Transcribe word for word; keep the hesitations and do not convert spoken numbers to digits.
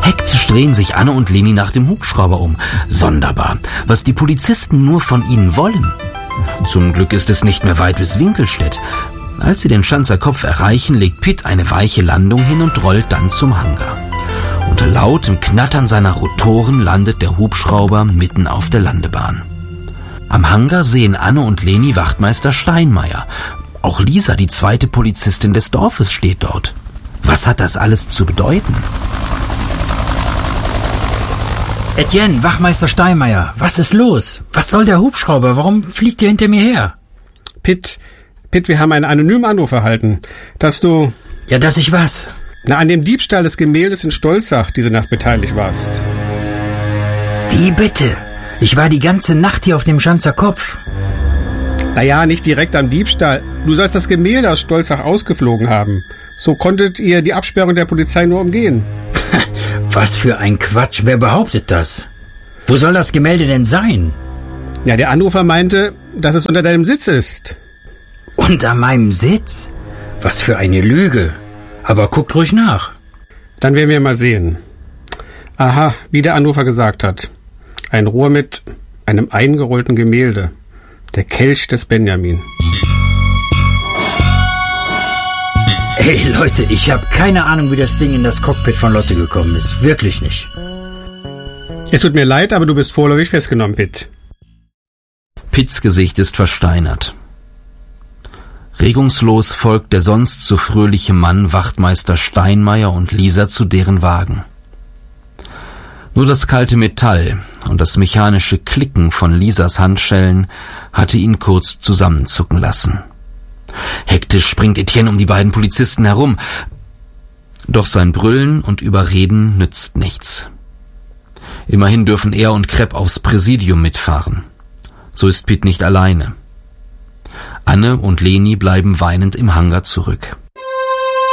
Hektisch drehen sich Anne und Leni nach dem Hubschrauber um. Sonderbar, was die Polizisten nur von ihnen wollen. Zum Glück ist es nicht mehr weit bis Winkelstedt. Als sie den Schanzer Kopf erreichen, legt Pitt eine weiche Landung hin und rollt dann zum Hangar. Unter lautem Knattern seiner Rotoren landet der Hubschrauber mitten auf der Landebahn. Am Hangar sehen Anne und Leni Wachtmeister Steinmeier. Auch Lisa, die zweite Polizistin des Dorfes, steht dort. Was hat das alles zu bedeuten? Etienne, Wachmeister Steinmeier, was ist los? Was soll der Hubschrauber? Warum fliegt ihr hinter mir her? Pitt, Pitt, wir haben einen anonymen Anruf erhalten, dass du... Ja, dass ich was? Na, an dem Diebstahl des Gemäldes in Stolzach diese Nacht beteiligt warst. Wie bitte? Ich war die ganze Nacht hier auf dem Schanzer Kopf. Naja, nicht direkt am Diebstahl. Du sollst das Gemälde aus Stolzach ausgeflogen haben. So konntet ihr die Absperrung der Polizei nur umgehen. Was für ein Quatsch, wer behauptet das? Wo soll das Gemälde denn sein? Ja, der Anrufer meinte, dass es unter deinem Sitz ist. Unter meinem Sitz? Was für eine Lüge. Aber guckt ruhig nach. Dann werden wir mal sehen. Aha, wie der Anrufer gesagt hat. Ein Rohr mit einem eingerollten Gemälde. Der Kelch des Benjamin. Hey Leute, ich habe keine Ahnung, wie das Ding in das Cockpit von Lotte gekommen ist. Wirklich nicht. Es tut mir leid, aber du bist vorläufig festgenommen, Pitt. Pitts Gesicht ist versteinert. Regungslos folgt der sonst so fröhliche Mann Wachtmeister Steinmeier und Lisa zu deren Wagen. Nur das kalte Metall und das mechanische Klicken von Lisas Handschellen hatte ihn kurz zusammenzucken lassen. Hektisch springt Etienne um die beiden Polizisten herum. Doch sein Brüllen und Überreden nützt nichts. Immerhin dürfen er und Krepp aufs Präsidium mitfahren. So ist Pitt nicht alleine. Anne und Leni bleiben weinend im Hangar zurück.